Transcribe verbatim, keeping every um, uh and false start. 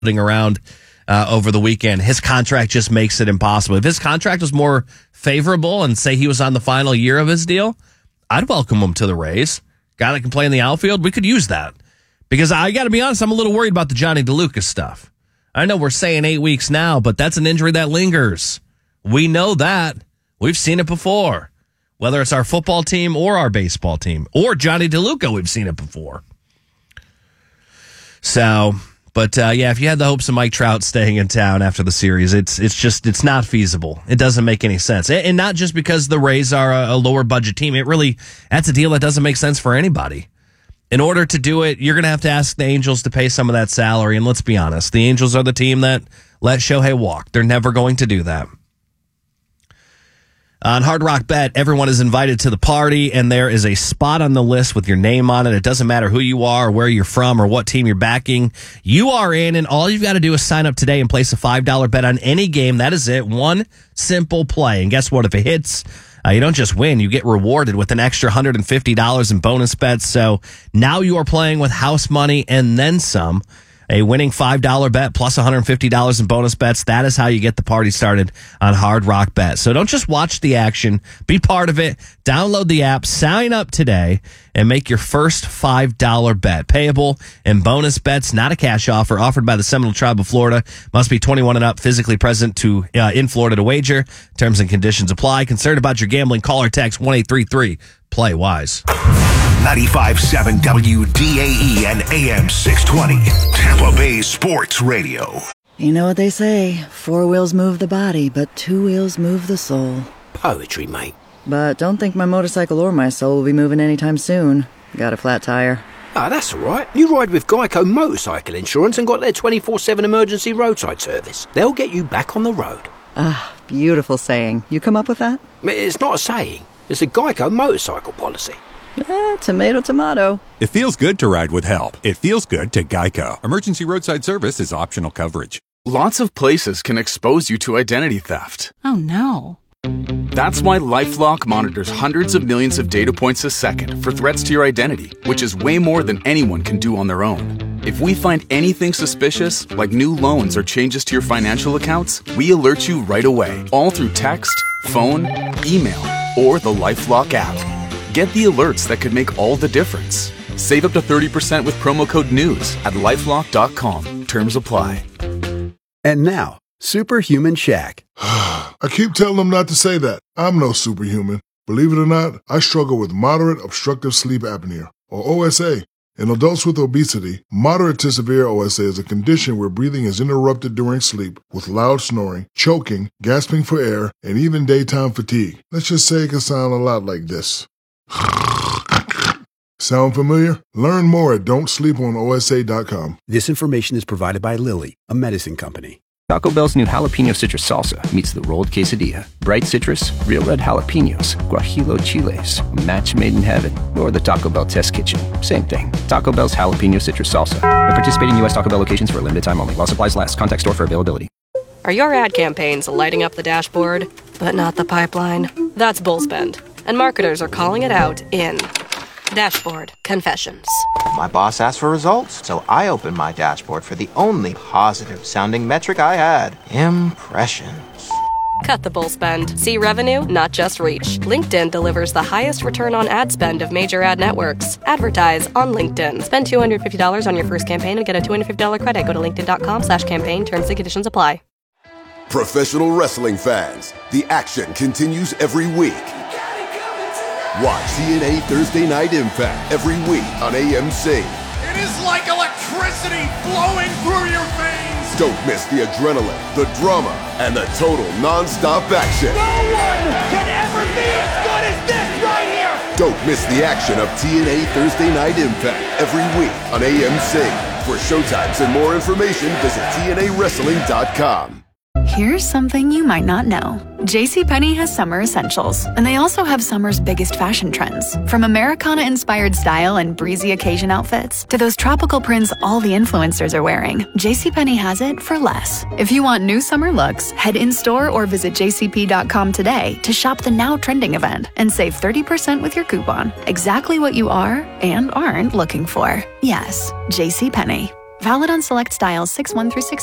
around uh, over the weekend. His contract just makes it impossible. If his contract was more favorable and say he was on the final year of his deal, I'd welcome him to the Rays. Guy that can play in the outfield, we could use that. Because I got to be honest, I'm a little worried about the Johnny DeLuca stuff. I know we're saying eight weeks now, but that's an injury that lingers. We know that. We've seen it before. Whether it's our football team or our baseball team or Johnny DeLuca, we've seen it before. So, but uh, yeah, if you had the hopes of Mike Trout staying in town after the series, it's it's just it's not feasible. It doesn't make any sense, and not just because the Rays are a, a lower budget team. It really that's a deal that doesn't make sense for anybody. In order to do it, you're going to have to ask the Angels to pay some of that salary. And let's be honest, the Angels are the team that let Shohei walk. They're never going to do that. On Hard Rock Bet, everyone is invited to the party, and there is a spot on the list with your name on it. It doesn't matter who you are or where you're from or what team you're backing. You are in, and all you've got to do is sign up today and place a five dollar bet on any game. That is it. One simple play. And guess what? If it hits, Uh, you don't just win, you get rewarded with an extra one hundred fifty dollars in bonus bets. So now you are playing with house money and then some. A winning five dollar bet plus one hundred fifty dollars in bonus bets. That is how you get the party started on Hard Rock Bet. So don't just watch the action. Be part of it. Download the app, sign up today, and make your first five dollar bet. Payable in bonus bets, not a cash offer. Offered by the Seminole Tribe of Florida. Must be twenty-one and up, physically present to uh, in Florida to wager. Terms and conditions apply. Concerned about your gambling? Call or text one eight three three play wise. ninety-five point seven W D A E and A M six twenty, Tampa Bay Sports Radio. You know what they say, four wheels move the body, but two wheels move the soul. Poetry, mate. But don't think my motorcycle or my soul will be moving anytime soon. Got a flat tire. Ah, that's all right. You ride with Geico Motorcycle Insurance and got their twenty-four seven emergency roadside service. They'll get you back on the road. Ah, beautiful saying. You come up with that? It's not a saying. It's a Geico motorcycle policy. Eh, tomato, tomato. It feels good to ride with help. It feels good to Geico. Emergency roadside service is optional coverage. Lots of places can expose you to identity theft. Oh, no. That's why LifeLock monitors hundreds of millions of data points a second for threats to your identity, which is way more than anyone can do on their own. If we find anything suspicious, like new loans or changes to your financial accounts, we alert you right away, all through text, phone, email, or the LifeLock app. Get the alerts that could make all the difference. Save up to thirty percent with promo code NEWS at lifelock dot com. Terms apply. And now, Superhuman Shaq. I keep telling them not to say that. I'm no superhuman. Believe it or not, I struggle with moderate obstructive sleep apnea, or O S A. In adults with obesity, moderate to severe O S A is a condition where breathing is interrupted during sleep with loud snoring, choking, gasping for air, and even daytime fatigue. Let's just say it can sound a lot like this. Sound familiar? Learn more at don't sleep on O S A dot com. This information is provided by Lilly, a medicine company. Taco Bell's new jalapeno citrus salsa meets the rolled quesadilla. Bright citrus, real red jalapenos, guajillo chiles, a match made in heaven, or the Taco Bell test kitchen. Same thing. Taco Bell's jalapeno citrus salsa. At participating U S Taco Bell locations for a limited time only. While supplies last. Contact store for availability. Are your ad campaigns lighting up the dashboard, but not the pipeline? That's Bullspend, and marketers are calling it out in Dashboard Confessions. My boss asked for results, so I opened my dashboard for the only positive-sounding metric I had, impressions. Cut the bull spend. See revenue, not just reach. LinkedIn delivers the highest return on ad spend of major ad networks. Advertise on LinkedIn. Spend two hundred fifty dollars on your first campaign and get a two hundred fifty dollars credit. Go to linkedin.com slash campaign. Terms and conditions apply. Professional wrestling fans, the action continues every week. Watch T N A Thursday Night Impact every week on A M C. It is like electricity flowing through your veins. Don't miss the adrenaline, the drama, and the total non-stop action. No one can ever be as good as this right here. Don't miss the action of T N A Thursday Night Impact every week on A M C. For showtimes and more information, visit T N A wrestling dot com. Here's something you might not know. JCPenney has summer essentials, and they also have summer's biggest fashion trends. From Americana-inspired style and breezy occasion outfits to those tropical prints all the influencers are wearing, JCPenney has it for less. If you want new summer looks, head in-store or visit j c p dot com today to shop the now trending event and save thirty percent with your coupon. Exactly what you are and aren't looking for. Yes, JCPenney. Valid on select styles six one through six